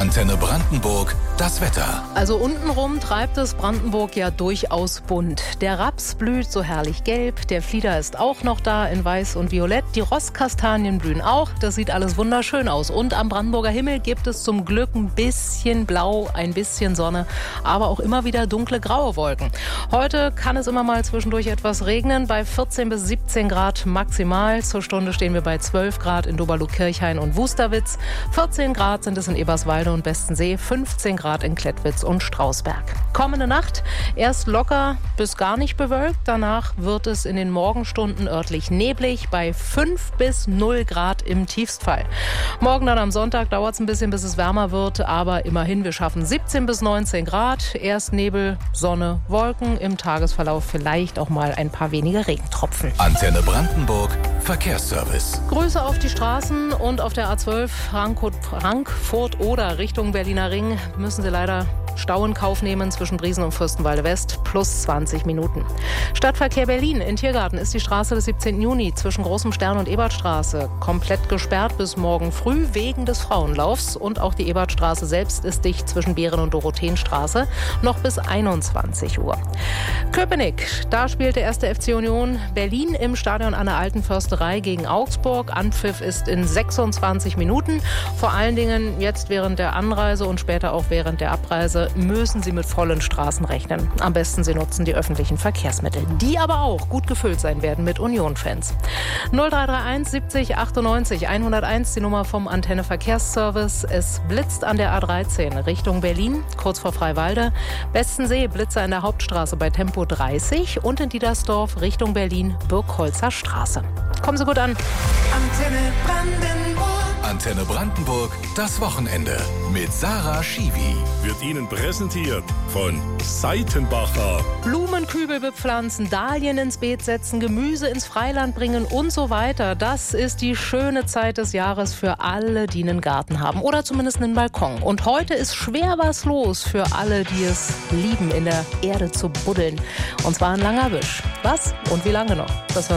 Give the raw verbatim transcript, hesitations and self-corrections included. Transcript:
Antenne Brandenburg, das Wetter. Also untenrum treibt es Brandenburg ja durchaus bunt. Der Raps blüht so herrlich gelb, der Flieder ist auch noch da in weiß und violett, die Rostkastanien blühen auch, das sieht alles wunderschön aus. Und am Brandenburger Himmel gibt es zum Glück ein bisschen Blau, ein bisschen Sonne, aber auch immer wieder dunkle graue Wolken. Heute kann es immer mal zwischendurch etwas regnen, bei vierzehn bis siebzehn Grad maximal. Zur Stunde stehen wir bei zwölf Grad in Doberlug-Kirchhain und Wusterwitz, vierzehn Grad sind es in Eberswalde und Bestensee, fünfzehn Grad in Klettwitz und Strausberg. Kommende Nacht erst locker bis gar nicht bewölkt, danach wird es in den Morgenstunden örtlich neblig bei fünf bis null Grad im Tiefstfall. Morgen dann am Sonntag dauert es ein bisschen, bis es wärmer wird, aber immerhin, wir schaffen siebzehn bis neunzehn Grad. Erst Nebel, Sonne, Wolken, im Tagesverlauf vielleicht auch mal ein paar wenige Regentropfen. Antenne Brandenburg, Verkehrsservice. Grüße auf die Straßen und auf der A zwölf Frankfurt-Oder Richtung Berliner Ring müssen Sie leider Stau in Kauf nehmen zwischen Briesen und Fürstenwalde West, plus zwanzig Minuten. Stadtverkehr Berlin. In Tiergarten ist die Straße des siebzehnten Juni zwischen Großem Stern und Ebertstraße komplett gesperrt bis morgen früh wegen des Frauenlaufs. Und auch die Ebertstraße selbst ist dicht zwischen Behren- und Dorotheenstraße noch bis einundzwanzig Uhr. Köpenick, da spielt der erste F C Union Berlin im Stadion an der Alten Försterei gegen Augsburg. Anpfiff ist in sechsundzwanzig Minuten. Vor allen Dingen jetzt während der Anreise und später auch während der Abreise müssen Sie mit vollen Straßen rechnen. Am besten Sie nutzen die öffentlichen Verkehrsmittel, die aber auch gut gefüllt sein werden mit Union-Fans. null drei drei eins siebzig achtundneunzig hunderteins, die Nummer vom Antenne Verkehrsservice. Es blitzt an der A dreizehn Richtung Berlin, kurz vor Freiwalde. Bestensee, Blitzer in der Hauptstraße bei Tempo dreißig und in Diedersdorf Richtung Berlin, Birkholzer Straße. Kommen Sie gut an. Antenne Brandenburg. Antenne Brandenburg, das Wochenende mit Sarah Schiwi. Wird Ihnen präsentiert von Seitenbacher. Blumenkübel bepflanzen, Dahlien ins Beet setzen, Gemüse ins Freiland bringen und so weiter. Das ist die schöne Zeit des Jahres für alle, die einen Garten haben oder zumindest einen Balkon. Und heute ist schwer was los für alle, die es lieben, in der Erde zu buddeln. Und zwar ein langer Wisch. Was und wie lange noch? Das hören